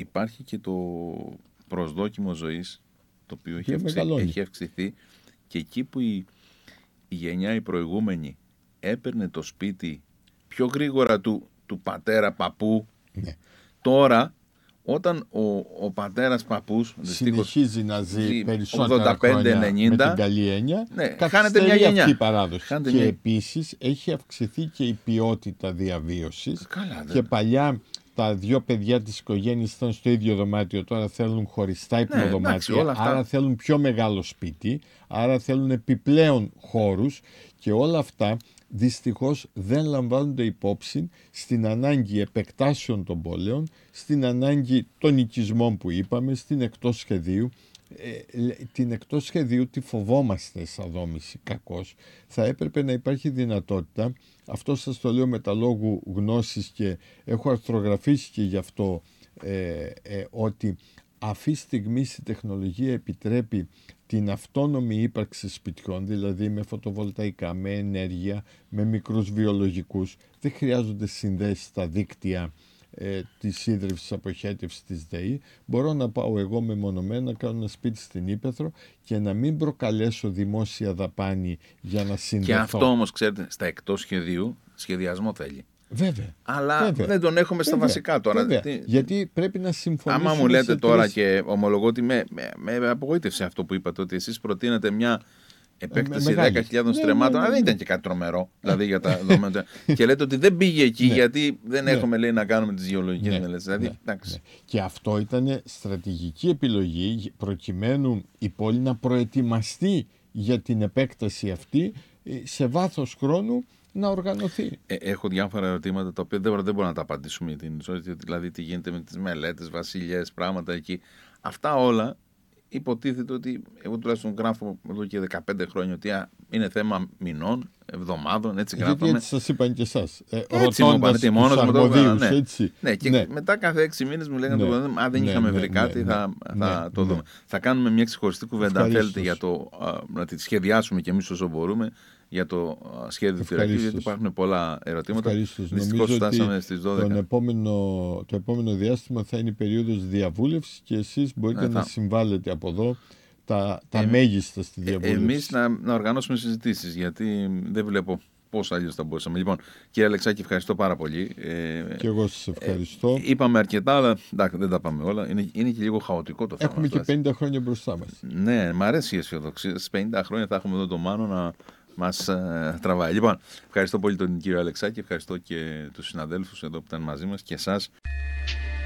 υπάρχει και το προσδόκιμο ζωής, το οποίο έχει αυξηθεί, και εκεί που η γενιά η προηγούμενη έπαιρνε το σπίτι πιο γρήγορα του πατέρα παππού, ναι. Τώρα όταν ο πατέρας παππούς συνεχίζει να ζει περισσότερα χρόνια με την καλή έννοια, ναι, χάνεται μια γενιά αυτή η παράδοση. Και επίσης έχει αυξηθεί και η ποιότητα διαβίωσης. Και παλιά τα δύο παιδιά της οικογένειας ήταν στο ίδιο δωμάτιο, τώρα θέλουν χωριστά υπνοδωμάτια, άρα θέλουν πιο μεγάλο σπίτι, άρα θέλουν επιπλέον χώρους, και όλα αυτά δυστυχώς δεν λαμβάνονται υπόψη στην ανάγκη επεκτάσεων των πόλεων, στην ανάγκη των οικισμών που είπαμε, στην εκτός σχεδίου. Την εκτός σχεδίου τη φοβόμαστε σαν δόμηση, κακώς. Θα έπρεπε να υπάρχει δυνατότητα, αυτό σας το λέω με τα λόγου γνώσης και έχω αρθρογραφήσει και γι' αυτό, ότι αυτή τη στιγμή η τεχνολογία επιτρέπει την αυτόνομη ύπαρξη σπιτιών, δηλαδή με φωτοβολταϊκά, με ενέργεια, με μικρούς βιολογικούς. Δεν χρειάζονται συνδέσεις στα δίκτυα της ίδρυυσης αποχέτευσης της ΔΕΗ. Μπορώ να πάω εγώ μεμονωμένα να κάνω ένα σπίτι στην Ύπαιθρο και να μην προκαλέσω δημόσια δαπάνη για να συνδεθώ. Και αυτό όμως, ξέρετε, στα εκτός σχεδίου σχεδιασμό θέλει. Βέβαια. Αλλά δεν τον έχουμε στα βασικά τώρα. Γιατί πρέπει να συμφωνήσουμε. Άμα μου λέτε τώρα, και ομολογώ ότι με απογοήτευσε αυτό που είπατε, ότι εσείς προτείνετε μια επέκταση 10.000 στρεμμάτων, αλλά δεν ήταν και κάτι τρομερό. Δηλαδή για τα δεδομένα. Και λέτε ότι δεν πήγε εκεί γιατί δεν έχουμε, λέει, να κάνουμε τις γεωλογικές μελέτες. Δηλαδή, και αυτό ήταν στρατηγική επιλογή προκειμένου η πόλη να προετοιμαστεί για την επέκταση αυτή σε βάθος χρόνου να οργανωθεί. Έχω διάφορα ερωτήματα τα οποία δεν μπορώ να τα απαντήσουμε. Δηλαδή τι γίνεται με τις μελέτες, βασιλιές, πράγματα εκεί. Αυτά όλα υποτίθεται ότι εγώ τουλάχιστον γράφω εδώ και 15 χρόνια ότι είναι θέμα μηνών, εβδομάδων, έτσι γράφαμε. Γιατί έτσι σας είπαν και εσάς. Έτσι μου είπαν και μόνος μου το έτσι. Ναι, και μετά κάθε 6 μήνες μου λέγανε δεν είχαμε βρει κάτι, θα το δούμε. Θα κάνουμε μια ξεχωριστή κουβέντα, αν θέλετε, για να τη σχεδιάσουμε κι εμείς όσο μπορούμε, για το σχέδιο του φυλακίου, γιατί υπάρχουν πολλά ερωτήματα. Δυστυχώς φτάσαμε στις 12. Το επόμενο διάστημα θα είναι η περίοδος διαβούλευσης και εσείς μπορείτε να συμβάλλετε από εδώ τα μέγιστα στη διαβούλευση. Εμείς να οργανώσουμε συζητήσεις, γιατί δεν βλέπω πώς αλλιώς θα μπορούσαμε. Λοιπόν, κύριε Αλεξάκη, ευχαριστώ πάρα πολύ. Και εγώ σας ευχαριστώ. Είπαμε αρκετά, αλλά δεν τα πάμε όλα. Είναι και λίγο χαοτικό το θέμα. Έχουμε και 50 χρόνια μπροστά μας. Ναι, μου αρέσει η αισιοδοξία. Στις 50 χρόνια θα έχουμε εδώ το Μάνο να μας τραβάει. Λοιπόν, ευχαριστώ πολύ τον κύριο Αλεξάκη, ευχαριστώ και τους συναδέλφους εδώ που ήταν μαζί μας και εσάς.